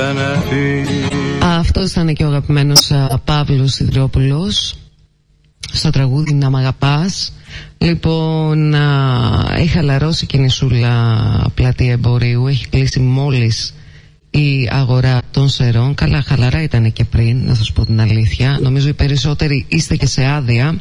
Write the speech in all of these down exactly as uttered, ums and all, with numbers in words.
ξαναδεί. Αυτός ήταν και ο αγαπημένος Παύλος Σιδηρόπουλος στο τραγούδι «Να μ' αγαπάς». Λοιπόν, έχει χαλαρώσει η κινησούλα πλατεία εμπορίου, έχει κλείσει μόλις η αγορά των Σερών. Καλά, χαλαρά ήταν και πριν, να σας πω την αλήθεια. Νομίζω οι περισσότεροι είστε και σε άδεια.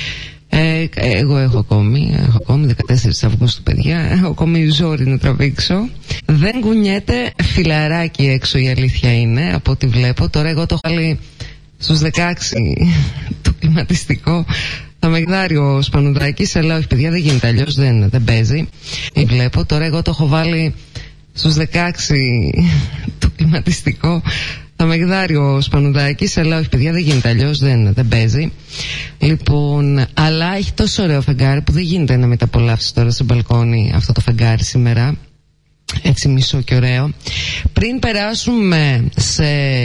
Ε, εγώ έχω ακόμη, έχω ακόμη δεκατέσσερις Αυγούστου, παιδιά. Έχω ακόμη ζόρι να τραβήξω. Δεν κουνιέται φιλαράκι έξω, η αλήθεια είναι, από ό,τι βλέπω. Τώρα εγώ το έχω βάλει στους δεκαέξι το κλιματιστικό. Θα με γδάρει ο Σπανουδάκης, αλλά όχι, παιδιά, δεν γίνεται αλλιώς, δεν, δεν παίζει. Ή βλέπω, τώρα εγώ το έχω βάλει στους δεκαέξι το κλιματιστικό. Θα με γδάρει ο Σπανουδάκης, αλλά όχι, παιδιά, δεν γίνεται αλλιώς, δεν, δεν παίζει. Λοιπόν, αλλά έχει τόσο ωραίο φεγγάρι που δεν γίνεται να μεταπολαύσει τώρα στο μπαλκόνι αυτό το φεγγάρι σήμερα. Έτσι μισό και ωραίο. Πριν περάσουμε σε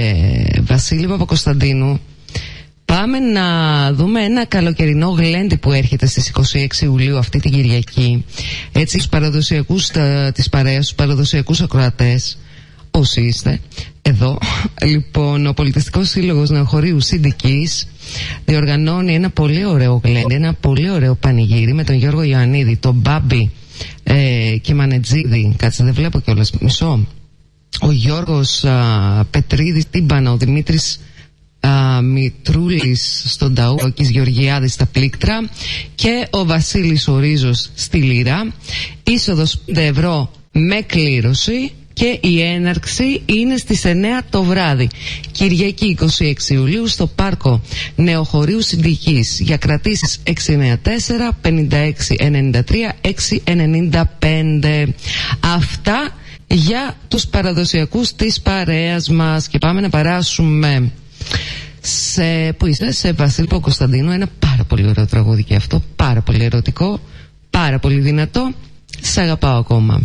Βασίλη Παπακοσταντίνου, πάμε να δούμε ένα καλοκαιρινό γλέντι που έρχεται στις είκοσι έξι Ιουλίου αυτή την Κυριακή. Έτσι, στους παραδοσιακούς της παρέας, στους παραδοσιακούς ακροατές, όσοι είστε εδώ. Λοιπόν, ο Πολιτιστικός Σύλλογος Νεοχωρίου Συνδικής διοργανώνει ένα πολύ ωραίο γλέντι, ένα πολύ ωραίο πανηγύρι με τον Γιώργο Ιωαννίδη, τον Μπάμπη ε, και Μανετζίδη. Κάτσε, δεν βλέπω κιόλας, μισό. Ο Γιώργος α, Πετρίδης Τίμπανα, ο Δημήτρης α, Μητρούλης στον Ταού, ο Κης Γεωργιάδης στα πλήκτρα και ο Βασίλης Ορίζος στη Λύρα. Είσοδος πέντε ευρώ με κλήρωση. Και η έναρξη είναι στις εννιά το βράδυ, Κυριακή είκοσι έξι Ιουλίου, στο Πάρκο Νεοχωρίου Συνδικής. Για κρατήσεις έξι εννιά τέσσερα πέντε έξι εννιά τρία έξι εννιά πέντε. Αυτά για τους παραδοσιακούς της παρέας μας. Και πάμε να περάσουμε σε, πού είστε, σε Βασίλη Παπακοσταντίνου. Ένα πάρα πολύ ωραίο τραγούδι και αυτό, πάρα πολύ ερωτικό, πάρα πολύ δυνατό. Σ' αγαπάω ακόμα.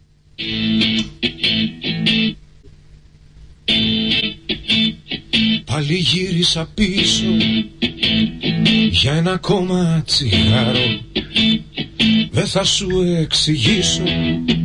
Πάλι γύρισα πίσω για ένα ακόμα τσιγάρο. Δεν θα σου εξηγήσω